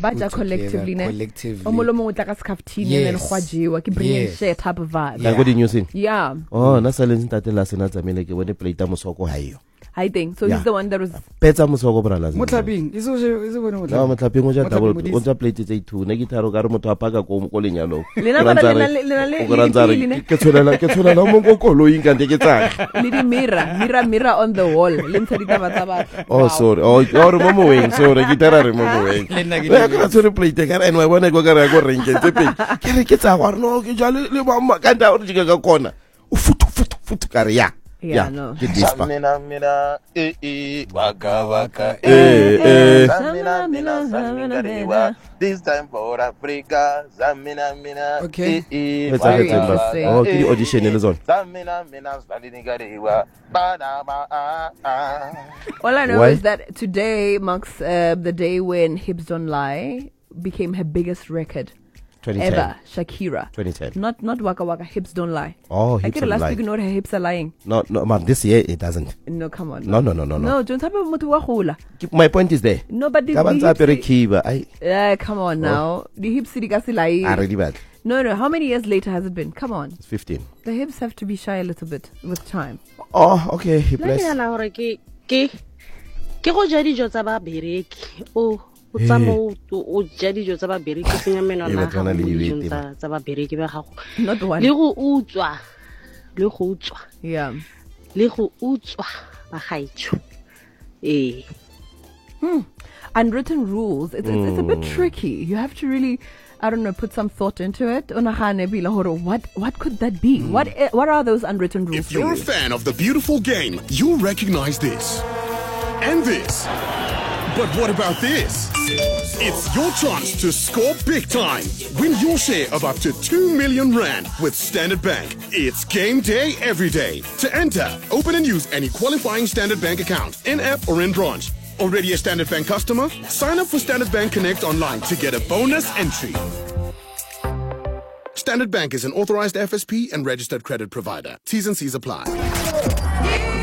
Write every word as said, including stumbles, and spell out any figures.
Baja collectively, ne? Collectively. Omolomo utla ka skaftin Yes. and khwajiwa ke bring and Yes. share type of vibe. Like what in you saying? Yeah. Oh, na silence ntate la sena tsamile ke bone plate ya mosoko ha iyo. I think so. Yeah. He's the one that was. Petsa mosoko bra la. Motlaping is o is o bone No, motlaping. motlaping o ja double Motlaping o ja plate tse two ne ke tharo ka re motho a paka ko ko lenyalo. Lena bana lena lena le Go rantsa re ke tsholela ke tsholela mo go koloing ka nte ke tsaka. le di mirror, mirror mirror on the wall. Le ntse di taba tsa batho. Oh sorry. Oh or mo mo weng sorry ke tara re mo mo weng. Le nna ke Le ka tsore plate ka re ene wa bona go ka re go renke tse pe. Ke re ke tsa go re no ke ja le le mama ka nda o di ka kona. O futu futu futu ka re ya. Yeah, no. Get this back. Samina mina eh eh waka waka Eh eh. Samina mina samina dewa. This time for Africa. Samina mina Okay. eh eh Let's have it Very back. interesting. Oh, ki audition le zone. Samina mina samina dewa. Banama ah ah. All I know Why? is that today marks uh, the day when Hips Don't Lie became her biggest record twenty ten. ever. Shakira. twenty ten. Not not Waka Waka. Hips Don't Lie. Oh, I hips get don't last lie. week. You know her hips are lying. No, no, man. This year it doesn't. No, come on. No, no, no, no, no. No, don't have a mutu wa khula. My point is there. No, but the, Ka the bantsa apere hips. khiba. Ai, Uh, come on now. The hips di ka se lie. a really bad. No, no. How many years later has it been? Come on. It's fifteen. The hips have to be shy a little bit with time. Oh, okay. He Nna ke bless. nagana gore ke ke ke go ja dijo tsa ba bereki o o tsamo o ja dijo tsa ba bereki senya menwana Eh, ga batlana le go dibete, dijo tsa tsa ba bereki ba gago Not one. le go utswa le go utswa Yeah. le go utswa ba gaitsho eh Unwritten rules. It's, it's, it's a bit tricky. You have to really, I don't know, put some thought into it. Onagane bila horo, What what could that be? What eh, what are those unwritten rules If for you're a you? fan of the beautiful game, you'll recognize this. And this. But what about this? It's your chance to score big time. Win your share of up to two million rand with Standard Bank. It's game day every day. To enter, open and use any qualifying Standard Bank account, in-app or in branch. Already a Standard Bank customer? Sign up for Standard Bank Connect online to get a bonus entry. Standard Bank is an authorized F S P and registered credit provider. T's and C's apply.